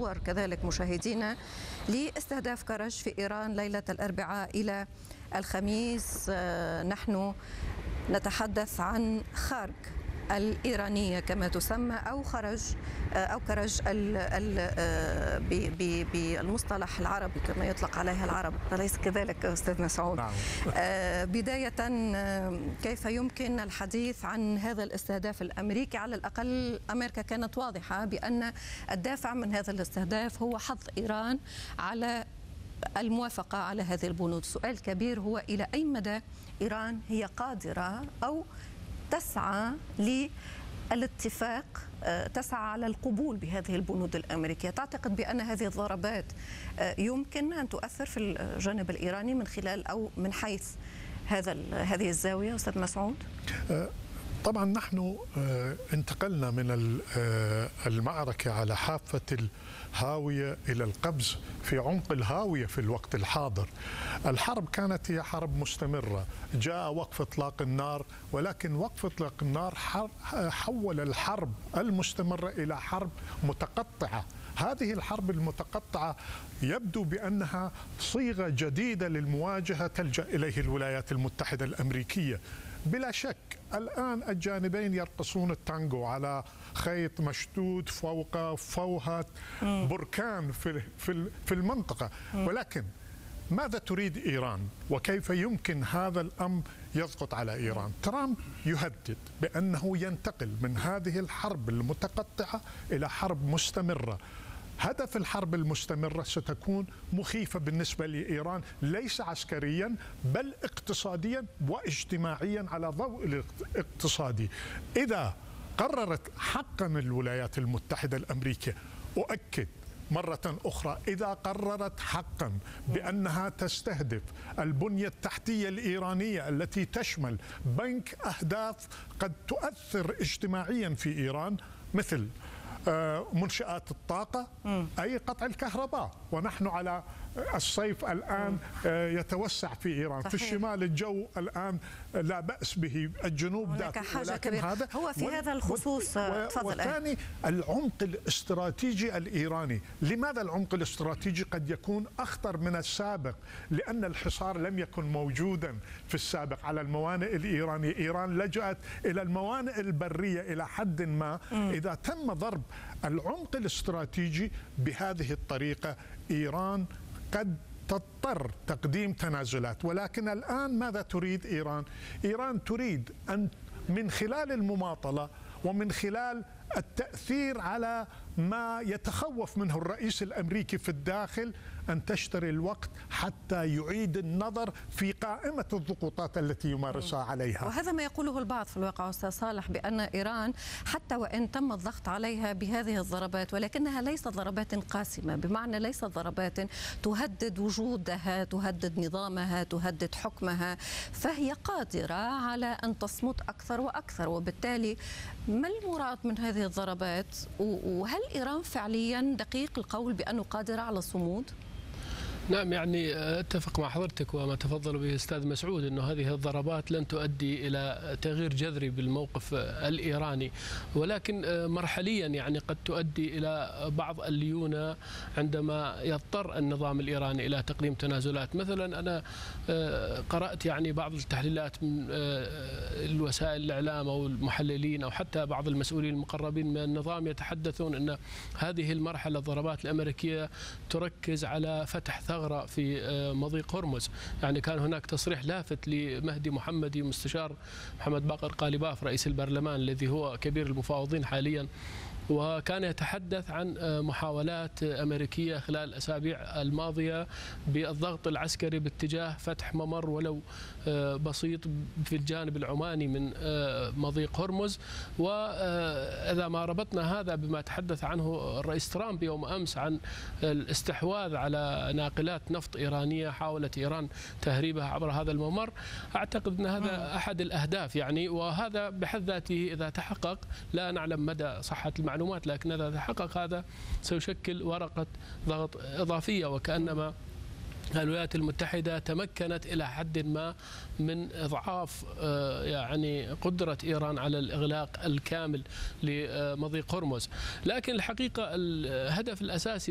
صور كذلك مشاهدينا لاستهداف كرج في إيران ليلة الأربعاء إلى الخميس. نحن نتحدث عن خارج الإيرانية كما تسمى أو كرج بالمصطلح العربي كما يطلق عليها العرب، أليس كذلك أستاذ مسعود؟ نعم. بداية، كيف يمكن الحديث عن هذا الاستهداف الأمريكي؟ على الأقل أمريكا كانت واضحة بأن الدافع من هذا الاستهداف هو حظ إيران على الموافقة على هذه البنود. السؤال الكبير هو إلى أي مدى إيران هي قادرة أو تسعى للاتفاق، تسعى على القبول بهذه البنود الأمريكية. تعتقد بأن هذه الضربات يمكن أن تؤثر في الجانب الإيراني من خلال أو من حيث هذه الزاوية أستاذ مسعود؟ طبعا نحن انتقلنا من المعركة على حافة الهاوية إلى القفز في عمق الهاوية في الوقت الحاضر. الحرب كانت هي حرب مستمرة، جاء وقف إطلاق النار، ولكن وقف إطلاق النار حول الحرب المستمرة إلى حرب متقطعة. هذه الحرب المتقطعة يبدو بأنها صيغة جديدة للمواجهة تلجأ إليه الولايات المتحدة الأمريكية. بلا شك الآن الجانبين يرقصون التانجو على خيط مشدود فوق فوهة بركان في المنطقة، ولكن ماذا تريد إيران وكيف يمكن هذا الأمر يسقط على إيران؟ ترامب يهدد بأنه ينتقل من هذه الحرب المتقطعة إلى حرب مستمرة. هدف الحرب المستمرة ستكون مخيفة بالنسبة لإيران، ليس عسكريا بل اقتصاديا واجتماعيا على ضوء الاقتصادي. إذا قررت حقا الولايات المتحدة الأمريكية، أؤكد مرة أخرى، إذا قررت حقا بأنها تستهدف البنية التحتية الإيرانية التي تشمل بنك أهداف قد تؤثر اجتماعيا في إيران، مثل منشآت الطاقة، أي قطع الكهرباء، ونحن على الصيف الآن يتوسع في إيران. صحيح. في الشمال الجو الآن لا بأس به، الجنوب دافئ، حاجة كبيرة. هذا هو في هذا الخصوص. والثاني العمق الاستراتيجي الإيراني. لماذا العمق الاستراتيجي قد يكون أخطر من السابق؟ لأن الحصار لم يكن موجودا في السابق على الموانئ الإيرانية. إيران لجأت إلى الموانئ البرية إلى حد ما. إذا تم ضرب العمق الاستراتيجي بهذه الطريقة، إيران قد تضطر تقديم تنازلات. ولكن الآن ماذا تريد إيران؟ إيران تريد أن من خلال المماطلة ومن خلال التأثير على ما يتخوف منه الرئيس الأمريكي في الداخل أن تشتري الوقت حتى يعيد النظر في قائمة الضغوطات التي يمارسها عليها. وهذا ما يقوله البعض في الواقع أستاذ صالح، بأن إيران حتى وإن تم الضغط عليها بهذه الضربات ولكنها ليست ضربات قاسمة، بمعنى ليست ضربات تهدد وجودها، تهدد نظامها، تهدد حكمها، فهي قادرة على أن تصمت أكثر وأكثر. وبالتالي ما المراد من هذه الضربات؟ وهل إيران فعليا دقيق القول بأنه قادرة على الصمود؟ نعم، يعني اتفق مع حضرتك وما تفضل به الاستاذ مسعود انه هذه الضربات لن تؤدي الى تغيير جذري بالموقف الايراني، ولكن مرحليا يعني قد تؤدي الى بعض الليونه عندما يضطر النظام الايراني الى تقديم تنازلات. مثلا انا قرات يعني بعض التحليلات من الوسائل الاعلام او المحللين او حتى بعض المسؤولين المقربين من النظام يتحدثون ان هذه المرحله الضربات الامريكيه تركز على فتح ثغرة في مضيق هرمز. يعني كان هناك تصريح لافت لمهدي محمدي مستشار محمد باقر قالباف رئيس البرلمان الذي هو كبير المفاوضين حاليا، وكان يتحدث عن محاولات أمريكية خلال الأسابيع الماضية بالضغط العسكري باتجاه فتح ممر ولو بسيط في الجانب العماني من مضيق هرمز. وإذا ما ربطنا هذا بما تحدث عنه الرئيس ترامب يوم أمس عن الاستحواذ على ناقلات نفط إيرانية حاولت إيران تهريبها عبر هذا الممر، أعتقد أن هذا أحد الأهداف يعني، وهذا بحد ذاته إذا تحقق لا نعلم مدى صحة المعلومات، لكن إذا تحقق هذا سيشكل ورقة ضغط إضافية، وكأنما الولايات المتحدة تمكنت إلى حد ما من إضعاف يعني قدرة إيران على الإغلاق الكامل لمضيق هرمز. لكن الحقيقة الهدف الأساسي